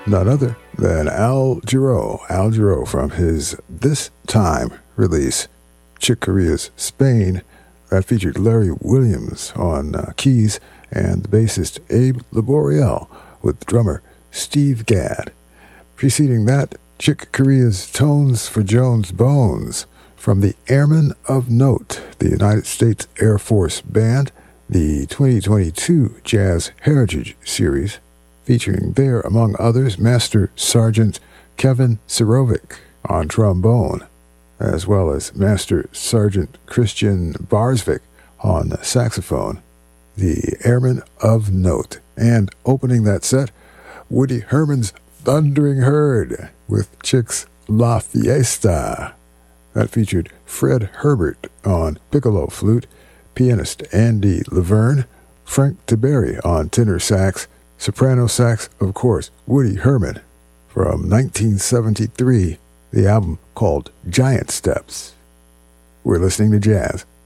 none other than Al Jarreau from his This Time release, Chick Corea's Spain, that featured Larry Williams on keys and the bassist Abe Laboriel with drummer Steve Gadd. Preceding that, Chick Corea's Tones for Jones Bones from the Airmen of Note, the United States Air Force Band, the 2022 Jazz Heritage Series, featuring there, among others, Master Sergeant Kevin Sirovic on trombone, as well as Master Sergeant Christian Barsvik on saxophone, the Airmen of Note. And opening that set, Woody Herman's Thundering Herd with Chick's La Fiesta. That featured Fred Herbert on piccolo flute, pianist Andy Laverne, Frank Tiberi on tenor sax, soprano sax, of course, Woody Herman, from 1973, the album called Giant Steps. We're listening to jazz